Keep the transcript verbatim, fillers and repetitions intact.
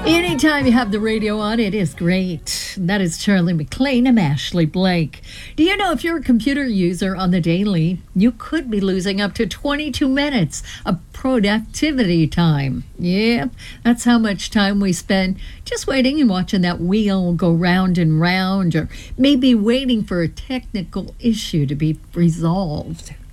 Anytime you have the radio on, it is great. That is Charlie McLean. I'm Ashley Blake. Do you know if you're a computer user on the daily, you could be losing up to twenty-two minutes of productivity time? Yeah, that's how much time we spend just waiting and watching that wheel go round and round, or maybe waiting for a technical issue to be resolved.